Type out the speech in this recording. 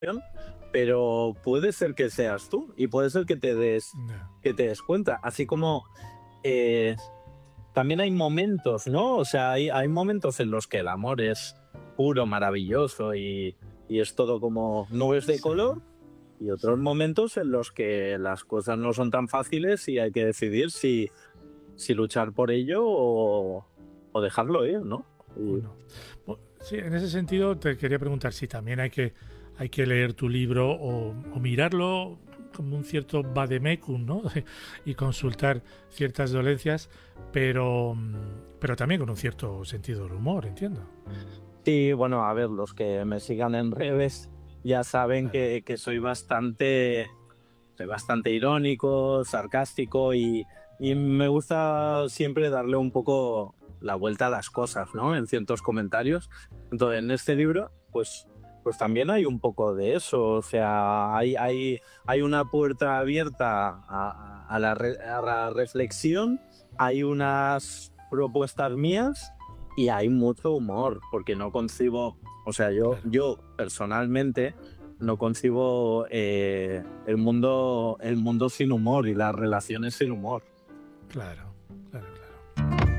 pero puede ser que seas tú y puede ser Ya. que te des cuenta. Así como eh, también hay momentos, ¿no? O sea, hay momentos en los que el amor es puro, maravilloso y es todo como nubes de Sí, color, y sí. otros momentos en los que las cosas no son tan fáciles y hay que decidir si luchar por ello o dejarlo ir, ¿no? O Y no. Sí, en ese sentido te quería preguntar si también hay que leer tu libro o mirarlo como un cierto vademecum, ¿no? Y consultar ciertas dolencias, pero también con un cierto sentido del humor, entiendo. sí, bueno, a ver, los que me sigan en redes ya saben Claro, que soy bastante irónico, sarcástico y me gusta siempre darle un poco la vuelta a las cosas, ¿no? En ciertos comentarios. Entonces, en este libro, pues también hay un poco de eso. O sea, hay una puerta abierta a la reflexión, hay unas propuestas mías y hay mucho humor, porque no concibo, o sea, claro, yo personalmente no concibo el mundo sin humor y las relaciones sin humor. claro.